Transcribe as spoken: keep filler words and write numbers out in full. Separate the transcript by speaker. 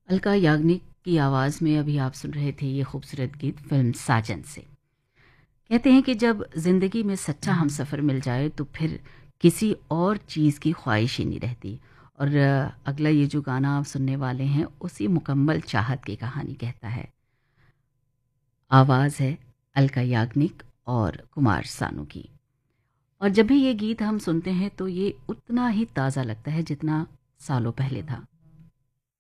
Speaker 1: अलका याग्निक की आवाज़ में अभी आप सुन रहे थे ये खूबसूरत गीत फिल्म साजन से। कहते हैं कि जब ज़िंदगी में सच्चा हमसफ़र मिल जाए तो फिर किसी और चीज़ की ख्वाहिश ही नहीं रहती। और अ, अगला ये जो गाना आप सुनने वाले हैं उसी मुकम्मल चाहत की कहानी कहता है। आवाज़ है अलका याग्निक और कुमार सानू की। और जब भी ये गीत हम सुनते हैं तो ये उतना ही ताज़ा लगता है जितना सालों पहले था।